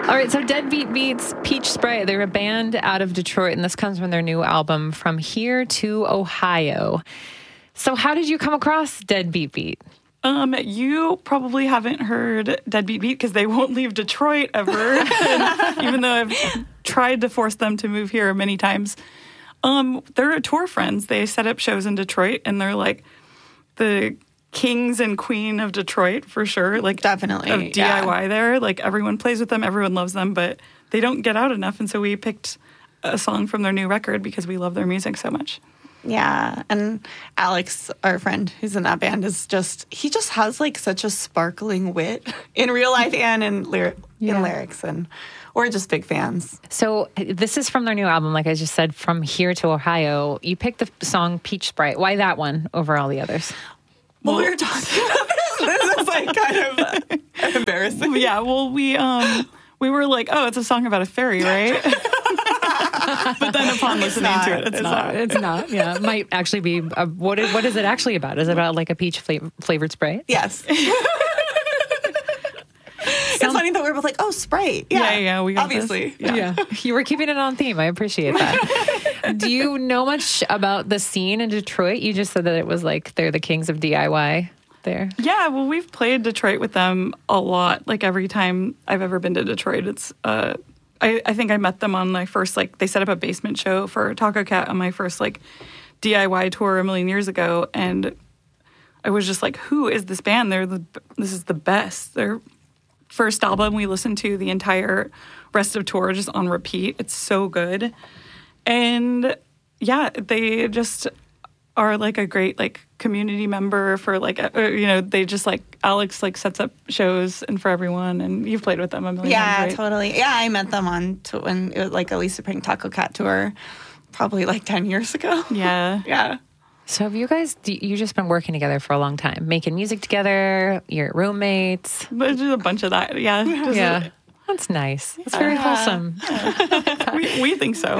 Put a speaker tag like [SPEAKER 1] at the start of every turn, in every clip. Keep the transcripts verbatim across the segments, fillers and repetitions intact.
[SPEAKER 1] All right, so Deadbeat Beats Peach Sprite. They're a band out of Detroit, and this comes from their new album, From Here to Ohio. So how did you come across Deadbeat Beat?
[SPEAKER 2] Um, you probably haven't heard Deadbeat Beat because they won't leave Detroit ever, and even though I've tried to force them to move here many times. Um, they're tour friends. They set up shows in Detroit, and they're like the kings and queen of Detroit for sure. Like
[SPEAKER 3] definitely
[SPEAKER 2] of D I Y yeah. there. Like everyone plays with them, everyone loves them, but they don't get out enough. And so we picked a song from their new record because we love their music so much.
[SPEAKER 3] Yeah, and Alex, our friend who's in that band, is just, he just has like such a sparkling wit in real life and in, lyri- yeah. in lyrics, and we're just big fans.
[SPEAKER 1] So this is from their new album, like I just said, From Here to Ohio. You picked the song Peach Sprite. Why that one over all the others?
[SPEAKER 3] Well, well we were talking about this. This is like kind of embarrassing.
[SPEAKER 2] Yeah, well, we um we were like, oh, it's a song about a fairy, right? But then upon listening
[SPEAKER 3] not,
[SPEAKER 2] to it, it's,
[SPEAKER 3] it's
[SPEAKER 2] not.
[SPEAKER 1] not. It's not. Yeah, it might actually be. A, what is, what is it actually about? Is it about like a peach fla- flavored Sprite?
[SPEAKER 3] Yes. It's funny that we're both like, oh, Sprite. Yeah,
[SPEAKER 2] yeah, yeah we got
[SPEAKER 3] obviously.
[SPEAKER 2] Yeah.
[SPEAKER 1] yeah, you were keeping it on theme. I appreciate that. Do you know much about the scene in Detroit? You just said that it was like they're the kings of D I Y there.
[SPEAKER 2] Yeah, well, we've played Detroit with them a lot. Like every time I've ever been to Detroit, it's. Uh, I, I think I met them on my first, like, they set up a basement show for Taco Cat on my first, like, D I Y tour a million years ago, and I was just like, who is this band? They're the, this is the best. Their first album, we listened to the entire rest of tour just on repeat. It's so good. And, yeah, they just are, like, a great, like, community member for, like, uh, you know, they just, like, Alex, like, sets up shows and for everyone, and you've played with them a million
[SPEAKER 3] yeah,
[SPEAKER 2] times, right?
[SPEAKER 3] totally. Yeah, I met them on, to, when it was, like, a Lisa Pink Taco Cat tour probably, like, ten years ago.
[SPEAKER 2] Yeah.
[SPEAKER 3] Yeah.
[SPEAKER 1] So have you guys, you've just been working together for a long time, making music together, you're roommates.
[SPEAKER 2] But just a bunch of that, yeah. Just
[SPEAKER 1] yeah.
[SPEAKER 2] A,
[SPEAKER 1] That's nice. That's very uh, wholesome.
[SPEAKER 2] we, we think so.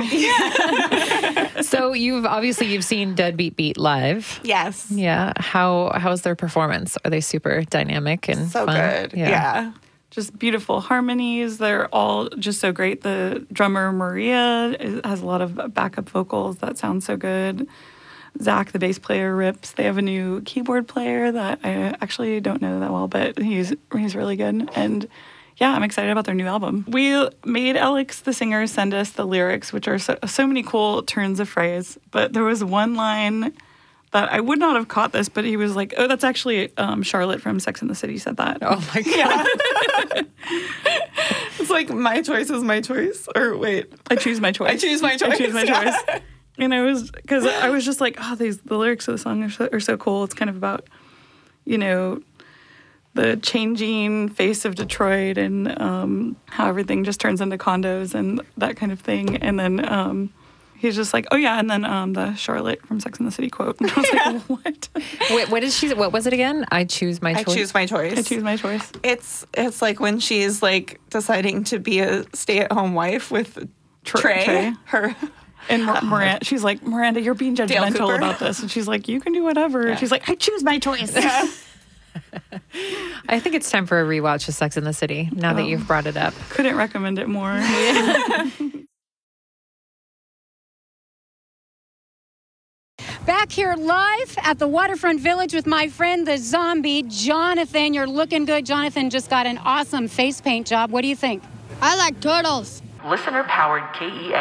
[SPEAKER 1] So you've obviously you've seen Deadbeat Beat live.
[SPEAKER 3] Yes.
[SPEAKER 1] Yeah. How how's their performance? Are they super dynamic and
[SPEAKER 3] so
[SPEAKER 1] fun?
[SPEAKER 3] good? Yeah. yeah.
[SPEAKER 2] Just beautiful harmonies. They're all just so great. The drummer Maria is, has a lot of backup vocals that sound so good. Zach, the bass player, rips. They have a new keyboard player that I actually don't know that well, but he's he's really good. And yeah, I'm excited about their new album. We made Alex, the singer, send us the lyrics, which are so, so many cool turns of phrase. But there was one line that I would not have caught this, but he was like, oh, that's actually um, Charlotte from Sex and the City said that.
[SPEAKER 1] Oh, my God.
[SPEAKER 3] It's like, my choice is my choice. Or wait.
[SPEAKER 2] I choose my choice.
[SPEAKER 3] I choose my choice.
[SPEAKER 2] I choose my
[SPEAKER 3] yeah.
[SPEAKER 2] choice. And I was, because I was just like, oh, these the lyrics of the song are so, are so cool. It's kind of about, you know, the changing face of Detroit and um, how everything just turns into condos and that kind of thing. And then um, he's just like, oh, yeah, and then um, the Charlotte from Sex and the City quote. And I was
[SPEAKER 3] yeah.
[SPEAKER 2] like, what?
[SPEAKER 1] Wait, what is she, what was it again? I choose my
[SPEAKER 3] I
[SPEAKER 1] choice.
[SPEAKER 3] I choose my choice.
[SPEAKER 2] I choose my choice.
[SPEAKER 3] It's, it's like when she's, like, deciding to be a stay-at-home wife with Trey,
[SPEAKER 2] Trey. Trey.
[SPEAKER 3] her...
[SPEAKER 2] And Miranda, she's like, Miranda, you're being judgmental about this. And she's like, you can do whatever.
[SPEAKER 3] Yeah.
[SPEAKER 2] And she's like, I choose my choice.
[SPEAKER 3] Yeah.
[SPEAKER 1] I think it's time for a rewatch of Sex and the City, now oh. that you've brought it up.
[SPEAKER 2] Couldn't recommend it more. Yeah.
[SPEAKER 4] Back here live at the Waterfront Village with my friend, the zombie, Jonathan. You're looking good. Jonathan just got an awesome face paint job. What do you think?
[SPEAKER 5] I like turtles.
[SPEAKER 6] Listener-powered K E